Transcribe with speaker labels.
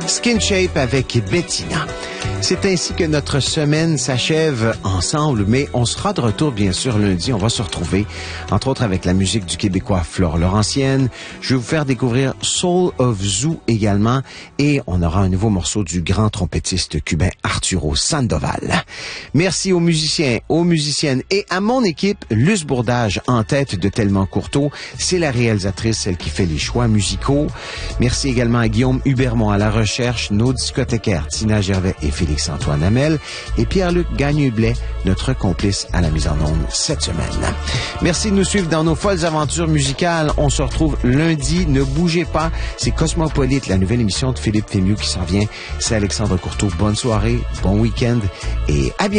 Speaker 1: Skin Shape avec Bettina. C'est ainsi que notre semaine s'achève ensemble, mais on sera de retour bien sûr lundi. On va se retrouver, entre autres avec la musique du Québécois Flore Laurentienne. Je vais vous faire découvrir Soul of Zoo également, et on aura un nouveau morceau du grand trompettiste cubain Arturo Sandoval. Merci aux musiciens, aux musiciennes et à mon équipe, Luce Bourdage en tête de Tellement Courteau. C'est la réalisatrice, celle qui fait les choix musicaux. Merci également à Guillaume Hubermont à la recherche, nos discothécaires Tina Gervais et Félix-Antoine Hamel, et Pierre-Luc Gagné-Blais, notre complice à la mise en onde cette semaine. Merci de nous suivre dans nos folles aventures musicales. On se retrouve lundi. Ne bougez pas. C'est Cosmopolite, la nouvelle émission de Philippe Fémieux qui s'en vient. C'est Alexandre Courteau. Bonne soirée, bon week-end et à bientôt.